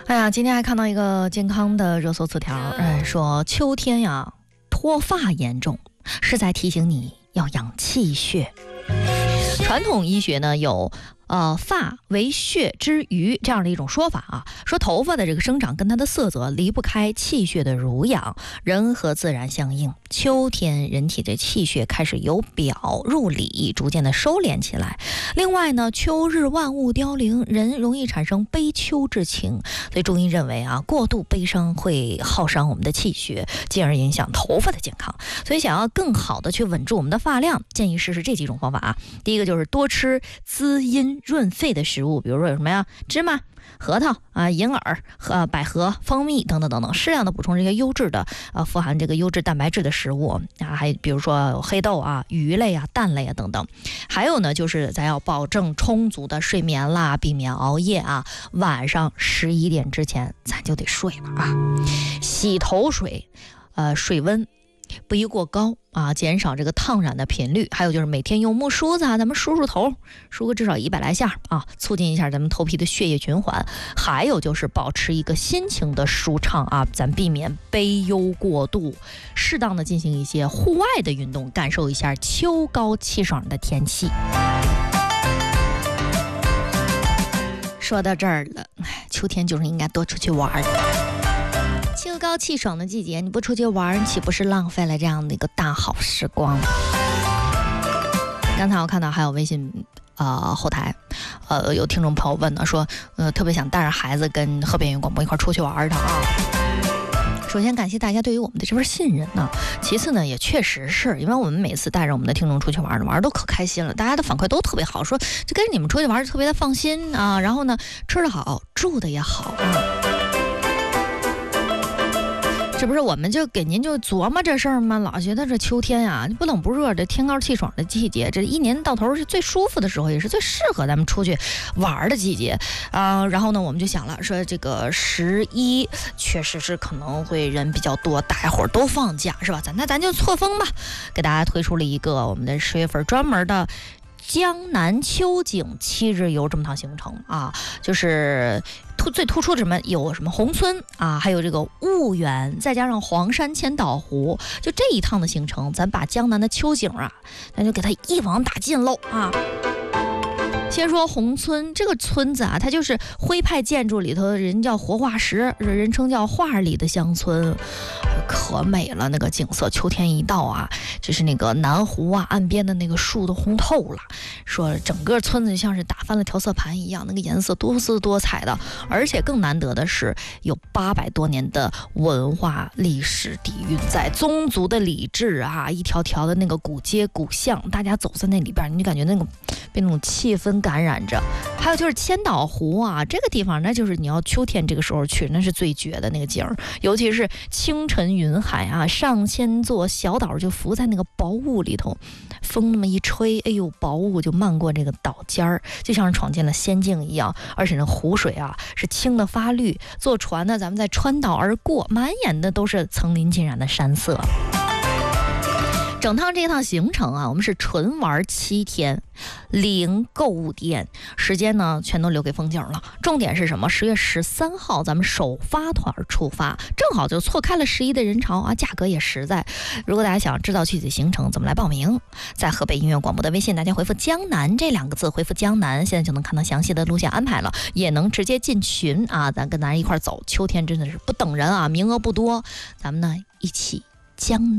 哎呀，今天还看到一个健康的热搜词条，说秋天呀脱发严重，是在提醒你要养气血。传统医学呢有发为血之余这样的一种说法啊，说头发的这个生长跟它的色泽离不开气血的濡养，人和自然相应。秋天人体的气血开始由表入里，逐渐的收敛起来。另外呢，秋日万物凋零，人容易产生悲秋之情，所以中医认为啊，过度悲伤会耗伤我们的气血，进而影响头发的健康。所以想要更好的去稳住我们的发量，建议试试这几种方法啊。第一个就是多吃滋阴润肺的食物，比如说有什么呀，芝麻、核桃啊、银耳和百合、蜂蜜等等等等，适量的补充这些优质的富含这个优质蛋白质的食物啊，还比如说黑豆啊、鱼类啊、蛋类啊等等。还有呢，就是咱要保证充足的睡眠啦，避免熬夜啊，晚上11点之前咱就得睡了啊。洗头水水温不宜过高啊，减少这个烫染的频率。还有就是每天用木梳子啊，咱们梳梳头，梳个至少100来下啊，促进一下咱们头皮的血液循环。还有就是保持一个心情的舒畅啊，咱避免悲忧过度，适当的进行一些户外的运动，感受一下秋高气爽的天气。说到这儿了，秋天就是应该多出去玩。秋高气爽的季节，你不出去玩，岂不是浪费了这样的一个大好时光？刚才我看到还有微信后台有听众朋友问呢，说特别想带着孩子跟河北音乐广播一块出去玩的啊。首先感谢大家对于我们的这份信任呢，其次呢也确实是因为我们每次带着我们的听众出去玩都可开心了，大家的反馈都特别好，说就跟着你们出去玩特别的放心啊，然后呢吃得好，住的也好啊。这不是我们就给您就琢磨这事儿吗？老觉得这秋天呀，不冷不热的天高气爽的季节，这一年到头是最舒服的时候，也是最适合咱们出去玩的季节然后呢，我们就想了，说这个11确实是可能会人比较多，大家伙儿都放假是吧？咱就错峰吧，给大家推出了一个我们的10月份专门的江南秋景7日游这么趟行程啊，就是最突出的什么有什么宏村啊，还有这个婺源，再加上黄山千岛湖，就这一趟的行程，咱把江南的秋景啊，咱就给它一网打尽喽啊。先说宏村这个村子啊，它就是徽派建筑里头的人叫活化石，人称叫画里的乡村，可美了那个景色。秋天一到啊，就是那个南湖啊岸边的那个树都红透了，说整个村子像是打翻了调色盘一样，那个颜色多姿多彩的。而且更难得的是有800多年的文化历史底蕴在，宗族的礼制啊，一条条的那个古街古巷，大家走在那里边，你就感觉那种被那种气氛感染着。还有就是千岛湖啊，这个地方那就是你要秋天这个时候去，那是最绝的那个景儿，尤其是清晨云海啊，上千座小岛就浮在那个薄雾里头，风那么一吹，哎呦，薄雾就漫过这个岛尖儿，就像是闯进了仙境一样。而且那湖水啊是清的发绿，坐船呢咱们再穿岛而过，满眼的都是层林尽染的山色。整趟这趟行程啊，我们是纯玩7天，零购物店，时间呢全都留给风景了。重点是什么？10月13号咱们首发团出发，正好就错开了11的人潮啊，价格也实在。如果大家想知道具体行程怎么来报名，在河北音乐广播的微信，大家回复江南这2个字，回复江南，现在就能看到详细的路线安排了，也能直接进群啊，咱跟大家一块走。秋天真的是不等人啊，名额不多，咱们呢一起江南。